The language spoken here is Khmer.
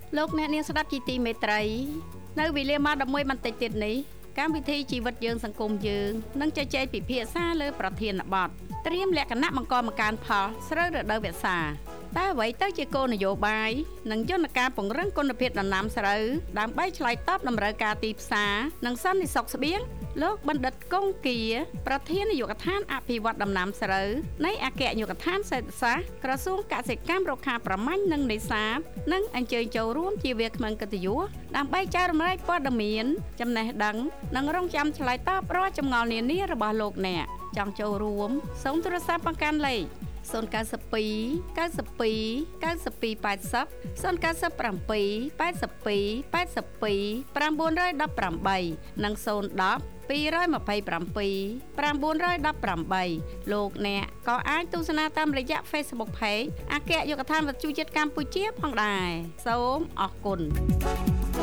លោកអ្នកនាងស្ដាប់ជីទីមេត្រីនៅវេលាម៉ោង 11 បន្តិចទៀតនេះកម្មវិធីជីវិតយើងសង្គមយើងនឹងជជែកពិភាក្សាលើប្រធានបទត្រៀមលក្ខណៈបង្កបង្កើនផលស្រូវរដូវវស្សាតើអ្វីទៅជាគោលនយោបាយនិងយន្តការពង្រឹងគុណភាពដំណាំស្រូវដើម្បីឆ្លើយតបតម្រូវការទីផ្សារនិងសន្តិសុខស្បៀងលោកបណ្ឌិតគង្គាប្រធាននាយកដ្ឋានអភិវឌ្ឍដំណាំស្រូវនៃអគ្គនាយកដ្ឋានសេដ្ឋសាស្ត្រក្រសួងកសិកម្មរុក្ខាប្រមាញ់និងនេសាទនិងអញ្ជើញចូលរួមជាវាគ្មិនកិត្តិយសដើម្បីចែករំលែកព័ត៌មានចំណេះដឹងនិងរងចាំឆ្លើយតបរាល់ចម្ងល់នានារបស់លោកអ្នកចង់ចូលរួមសូមទូរស័ព្ទបង្កាន់លេខ092 92 92 80 097 82 82 918 និង010 227 918 លោកអ្នកក៏អាចទស្សនាតាមរយៈ Facebook Page អគ្គនាយកដ្ឋានវិទ្យុជាតិកម្ពុជាផងដែរសូមអរគុណ